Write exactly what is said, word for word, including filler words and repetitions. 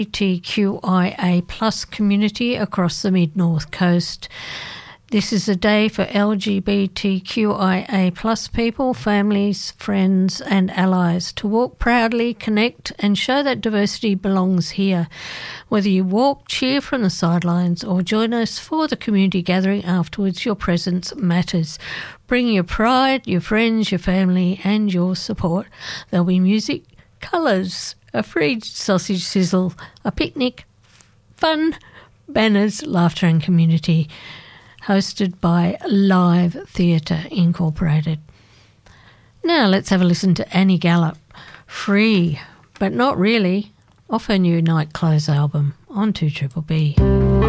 T Q I A plus community across the Mid-North Coast. This is a day for L G B T Q I A plus people, families, friends and allies to walk proudly, connect and show that diversity belongs here. Whether you walk, cheer from the sidelines or join us for the community gathering afterwards, your presence matters. Bring your pride, your friends, your family and your support. There'll be music, colours, a free sausage sizzle, a picnic, fun, banners, laughter and community, hosted by Live Theatre Incorporated. Now let's have a listen to Annie Gallup, Free, but Not Really, off her new Night Clothes album on two Triple B.